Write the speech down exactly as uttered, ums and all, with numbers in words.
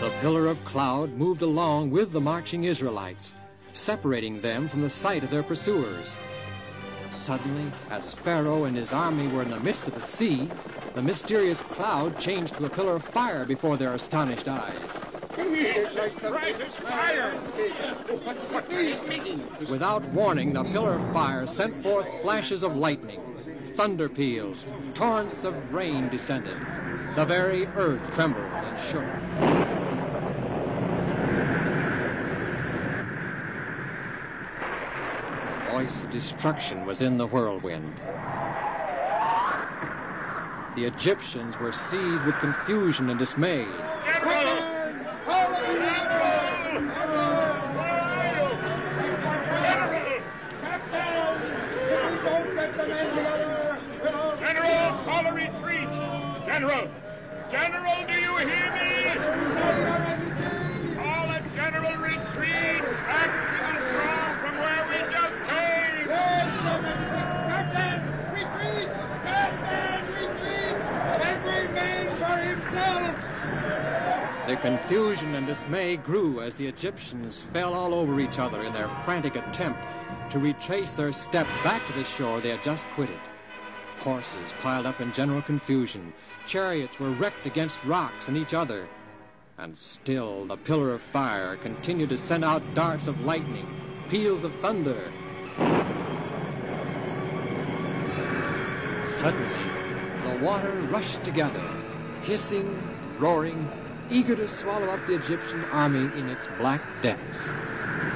The pillar of cloud moved along with the marching Israelites, separating them from the sight of their pursuers. Suddenly, as Pharaoh and his army were in the midst of the sea, the mysterious cloud changed to a pillar of fire before their astonished eyes. Without warning, the pillar of fire sent forth flashes of lightning, thunder peals, torrents of rain descended. The very earth trembled and shook. The voice of destruction was in the whirlwind. The Egyptians were seized with confusion and dismay. General, call a retreat! General! General, do you hear me? Call a general retreat back to the shore from where we just came! Yes, Your Majesty! Captain, retreat! Captain, retreat! Every man for himself! The confusion and dismay grew as the Egyptians fell all over each other in their frantic attempt to retrace their steps back to the shore they had just quitted. Horses piled up in general confusion. Chariots were wrecked against rocks and each other. And still the pillar of fire continued to send out darts of lightning, peals of thunder. Suddenly, the water rushed together, hissing, roaring, eager to swallow up the Egyptian army in its black depths.